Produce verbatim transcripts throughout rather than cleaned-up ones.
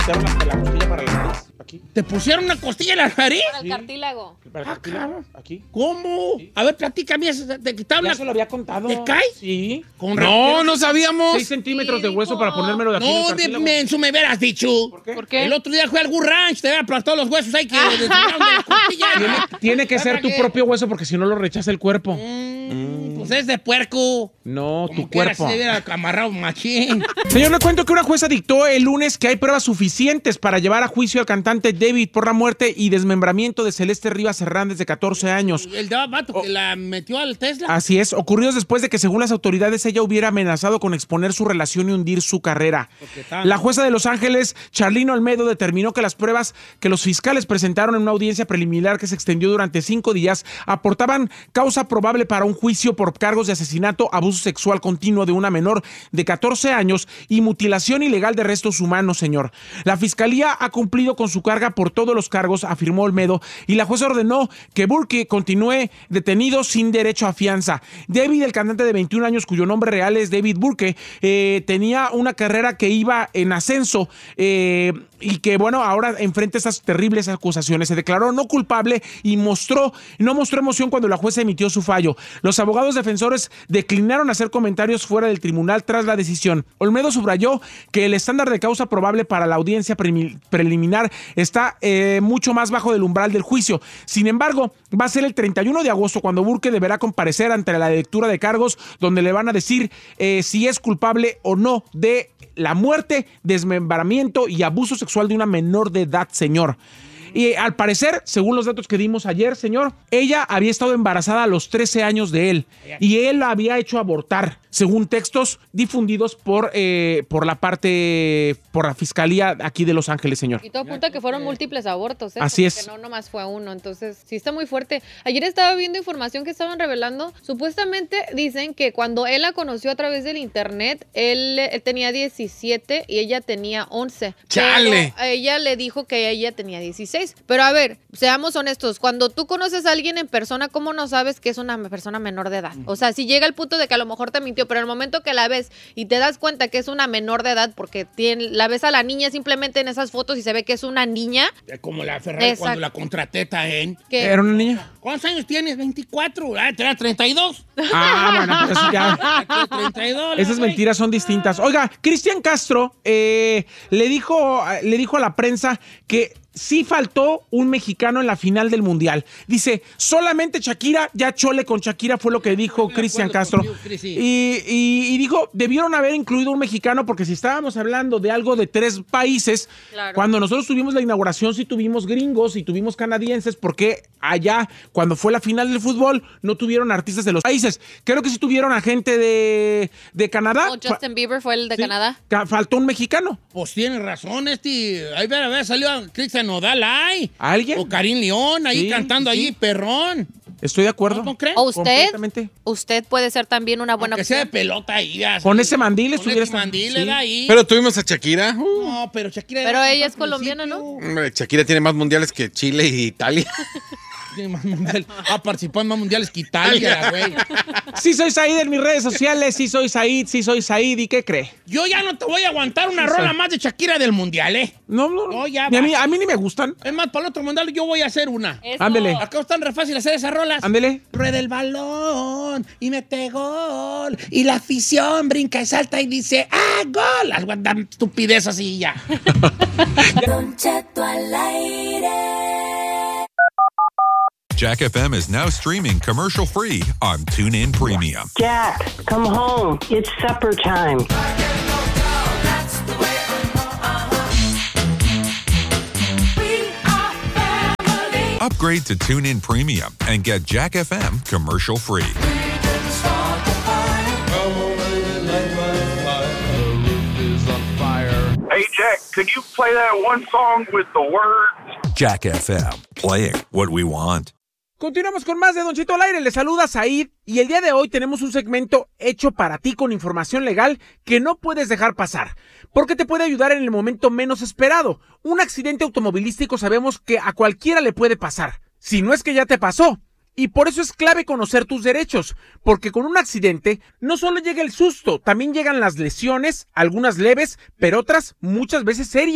pusieron la, la costilla para la nariz, aquí. ¿Te pusieron una costilla en la nariz? Para el cartílago. Para el Ah, cartílago, claro. aquí. ¿Cómo? Sí. A ver, platícame, ¿te quitaron Ya una... se lo había contado. ¿Te caes? Sí. Con No, no sabíamos. Seis centímetros de hueso para ponérmelo de aquí en el No, de cartílago. menso me hubieras dicho. ¿Por qué? ¿Por qué? El otro día fui al Good Ranch, te había aplastado los huesos, hay que desligaron de la costilla. Tiene, tiene que ser tu ¿Para qué? propio hueso porque si no lo rechaza el cuerpo. Mm, pues es de puerco. No, Como tu que era, cuerpo. si se hubiera amarrado machín. Señor, le cuento que una jueza dictó el lunes que hay pruebas suficientes para llevar a juicio al cantante David por la muerte y desmembramiento de Celeste Rivas Hernández, de catorce años. El de vato que la metió al Tesla. Así es, ocurridos después de que, según las autoridades, ella hubiera amenazado con exponer su relación y hundir su carrera. Tan... La jueza de Los Ángeles, Charlene Olmedo, determinó que las pruebas que los fiscales presentaron en una audiencia preliminar que se extendió durante cinco días aportaban causa probable para un juicio por cargos de asesinato, abuso sexual continuo de una menor de catorce años y mutilación ilegal de restos humanos, señor. La fiscalía ha cumplido con su carga por todos los cargos, afirmó Olmedo, y la jueza ordenó que Burke continúe detenido sin derecho a fianza. David, el cantante de veintiún años, cuyo nombre real es David Burke, eh, tenía una carrera que iba en ascenso eh, y que, bueno, ahora enfrenta esas terribles acusaciones. Se declaró no culpable y mostró, no mostró emoción cuando la jueza emitió su fallo. Los abogados defensores declinaron hacer comentarios fuera del tribunal tras la decisión. Olmedo subrayó que el estándar de causa probable para la audiencia pre- preliminar está eh, mucho más bajo del umbral del juicio. Sin embargo, va a ser el treinta y uno de agosto cuando Burke deberá comparecer ante la lectura de cargos, donde le van a decir eh, si es culpable o no de la muerte, desmembramiento y abuso sexual de una menor de edad, señor. Y al parecer, según los datos que dimos ayer, señor, ella había estado embarazada a los trece años de él y él la había hecho abortar, según textos difundidos por, eh, por la parte, por la fiscalía aquí de Los Ángeles, señor. Y todo apunta que fueron múltiples abortos, ¿eh? Así Porque es. no, nomás fue uno, entonces sí está muy fuerte. Ayer estaba viendo información que estaban revelando, supuestamente dicen que cuando él la conoció a través del internet, él, él tenía diecisiete y ella tenía once. ¡Chale! Pero ella le dijo que ella tenía dieciséis. Pero a ver, seamos honestos, cuando tú conoces a alguien en persona, ¿cómo no sabes que es una persona menor de edad? O sea, si llega el punto de que a lo mejor te mintió, pero el momento que la ves y te das cuenta que es una menor de edad, porque tiene, la ves a la niña simplemente en esas fotos y se ve que es una niña. Como la Ferrari. Exacto. Cuando la contrateta en... ¿Qué? ¿Era una niña? ¿Cuántos años tienes? veinticuatro. Ah, te da treinta y dos. Ah, bueno, pues ya. treinta y dos. Esas mentiras son distintas. Oiga, Cristian Castro eh, le dijo, le dijo a la prensa que sí faltó un mexicano en la final del Mundial. Dice, solamente Shakira, ya chole con Shakira, fue lo que dijo Cristian Castro. Y, y, y dijo, debieron haber incluido un mexicano, porque si estábamos hablando de algo de tres países, claro. Cuando nosotros tuvimos la inauguración sí tuvimos gringos y tuvimos canadienses, porque allá, cuando fue la final del fútbol, no tuvieron artistas de los países. Creo que sí tuvieron a gente de, de Canadá. Oh, Justin Bieber fue el de sí, Canadá. Faltó un mexicano. Pues tienes razón, este. Ahí ver, a ver, salió Cristian Nodal ahí. ¿Alguien? O Karim León ahí sí, cantando sí. Ahí, perrón. Estoy de acuerdo. ¿No crees? ¿O usted? Usted puede ser también una buena opción. Que sea de pelota ahí. Así. Con ese mandil estuviera. Con ese mandil sí. ahí. Pero tuvimos a Shakira. Uh. No, pero Shakira. Pero ella es colombiana, ¿no? Hombre, Shakira tiene más mundiales que Chile y Italia. Más mundial. Ha participado en más mundiales que Italia, güey. Sí soy Said en mis redes sociales, sí soy Said, sí soy Said, ¿y qué cree? Yo ya no te voy a aguantar una sí, rola soy. más de Shakira del mundial, ¿eh? No, no, no. Ya a, mí, a mí ni me gustan. Es más, para el otro mundial yo voy a hacer una. Eso. Ándele. Acá están re fácil hacer esas rolas. Ándele. Rueda el balón y mete gol. Y la afición brinca y salta y dice, ¡ah, gol! Las guardan estupidez así ya. Don Cheto al aire. Jack F M is now streaming commercial-free on TuneIn Premium. Jack, come home. It's supper time. Upgrade to TuneIn Premium and get Jack F M commercial-free. Hey, Jack, could you play that one song with the words? Jack F M, playing what we want. Continuamos con más de Don Cheto al aire. Le saluda Said y el día de hoy tenemos un segmento hecho para ti con información legal que no puedes dejar pasar, porque te puede ayudar en el momento menos esperado. Un accidente automovilístico sabemos que a cualquiera le puede pasar, si no es que ya te pasó. Y por eso es clave conocer tus derechos, porque con un accidente no solo llega el susto, también llegan las lesiones, algunas leves, pero otras muchas veces serias.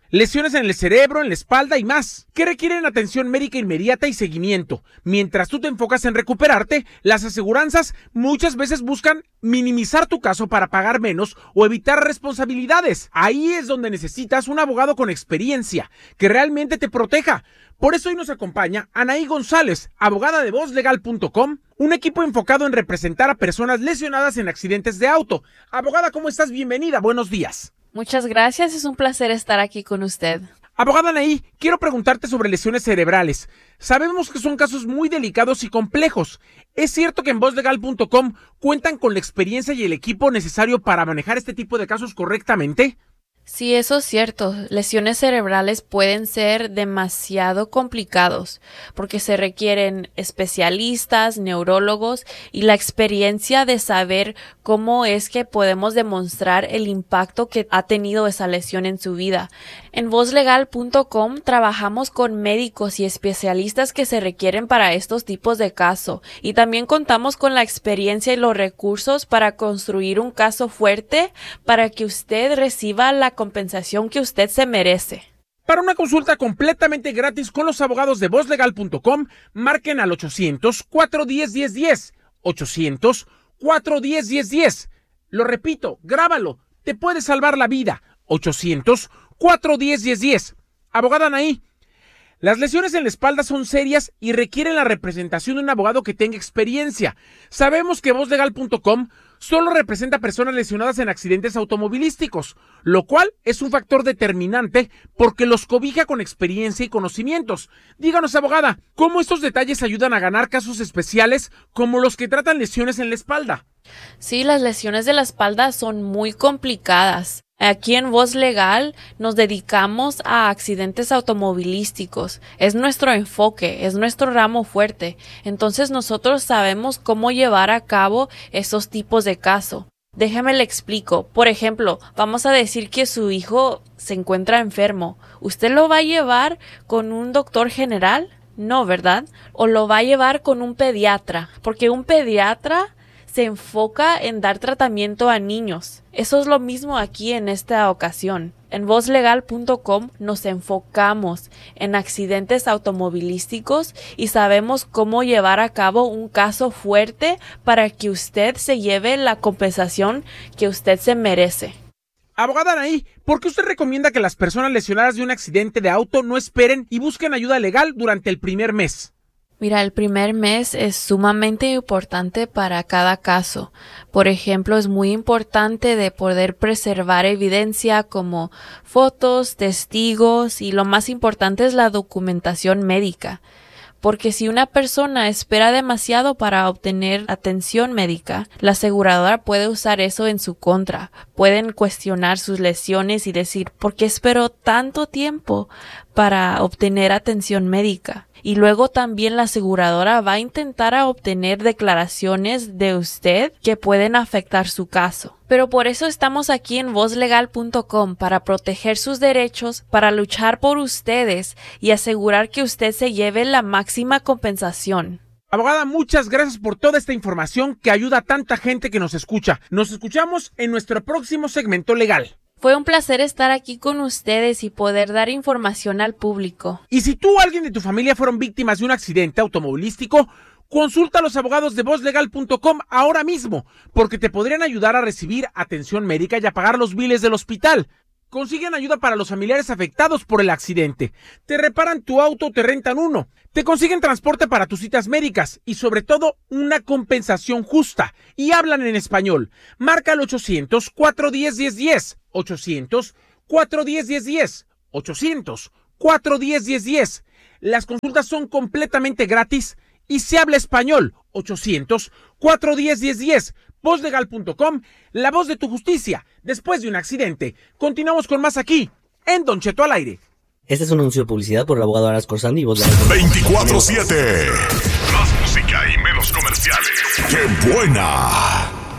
lesiones en el cerebro, en la espalda y más, que requieren atención médica inmediata y seguimiento. Mientras tú te enfocas en recuperarte, las aseguranzas muchas veces buscan minimizar tu caso para pagar menos o evitar responsabilidades. Ahí es donde necesitas un abogado con experiencia, que realmente te proteja. Por eso hoy nos acompaña Anaí González, abogada de voz legal punto com, un equipo enfocado en representar a personas lesionadas en accidentes de auto. Abogada, ¿cómo estás? Bienvenida, buenos días. Muchas gracias, es un placer estar aquí con usted. Abogada Anaí, quiero preguntarte sobre lesiones cerebrales. Sabemos que son casos muy delicados y complejos. ¿Es cierto que en voz legal punto com cuentan con la experiencia y el equipo necesario para manejar este tipo de casos correctamente? Sí, eso es cierto. Lesiones cerebrales pueden ser demasiado complicados porque se requieren especialistas, neurólogos y la experiencia de saber cómo es que podemos demostrar el impacto que ha tenido esa lesión en su vida. En voz legal punto com trabajamos con médicos y especialistas que se requieren para estos tipos de casos y también contamos con la experiencia y los recursos para construir un caso fuerte para que usted reciba la compensación que usted se merece. Para una consulta completamente gratis con los abogados de voz legal punto com, marquen al ochocientos, cuatro diez, diez diez. ochocientos, cuatro diez, diez diez. Lo repito, grábalo, te puede salvar la vida. ochocientos, cuatro diez, diez diez. Abogada Anaí, las lesiones en la espalda son serias y requieren la representación de un abogado que tenga experiencia. Sabemos que voz legal punto com solo representa personas lesionadas en accidentes automovilísticos, lo cual es un factor determinante porque los cobija con experiencia y conocimientos. Díganos, abogada, ¿cómo estos detalles ayudan a ganar casos especiales como los que tratan lesiones en la espalda? Sí, las lesiones de la espalda son muy complicadas. Aquí en Voz Legal nos dedicamos a accidentes automovilísticos. Es nuestro enfoque, es nuestro ramo fuerte. Entonces nosotros sabemos cómo llevar a cabo esos tipos de casos. Déjeme le explico. Por ejemplo, vamos a decir que su hijo se encuentra enfermo. ¿Usted lo va a llevar con un doctor general? No, ¿verdad? ¿O lo va a llevar con un pediatra? Porque un pediatra se enfoca en dar tratamiento a niños. Eso es lo mismo aquí en esta ocasión. En voz legal punto com nos enfocamos en accidentes automovilísticos y sabemos cómo llevar a cabo un caso fuerte para que usted se lleve la compensación que usted se merece. Abogada Anaí, ¿por qué usted recomienda que las personas lesionadas de un accidente de auto no esperen y busquen ayuda legal durante el primer mes? Mira, el primer mes es sumamente importante para cada caso. Por ejemplo, es muy importante de poder preservar evidencia como fotos, testigos y lo más importante es la documentación médica. Porque si una persona espera demasiado para obtener atención médica, la aseguradora puede usar eso en su contra. Pueden cuestionar sus lesiones y decir, ¿por qué esperó tanto tiempo para obtener atención médica? Y luego también la aseguradora va a intentar a obtener declaraciones de usted que pueden afectar su caso. Pero por eso estamos aquí en voz legal punto com, para proteger sus derechos, para luchar por ustedes y asegurar que usted se lleve la máxima compensación. Abogada, muchas gracias por toda esta información que ayuda a tanta gente que nos escucha. Nos escuchamos en nuestro próximo segmento legal. Fue un placer estar aquí con ustedes y poder dar información al público. Y si tú o alguien de tu familia fueron víctimas de un accidente automovilístico, consulta a los abogados de voz legal punto com ahora mismo, porque te podrían ayudar a recibir atención médica y a pagar los biles del hospital. Consiguen ayuda para los familiares afectados por el accidente. Te reparan tu auto o te rentan uno. Te consiguen transporte para tus citas médicas y sobre todo una compensación justa. Y hablan en español. Marca al ochocientos, cuatro diez, diez diez. ochocientos, cuatro diez, diez diez. ochocientos, cuatro diez, diez diez. Las consultas son completamente gratis y se habla español. ochocientos, cuatro diez, diez diez. voz legal punto com, la voz de tu justicia después de un accidente. Continuamos con más aquí, en Don Cheto al aire. Este es un anuncio de publicidad por el abogado Aras Corzani y voz de veinticuatro siete. Más música y menos comerciales. ¡Qué buena!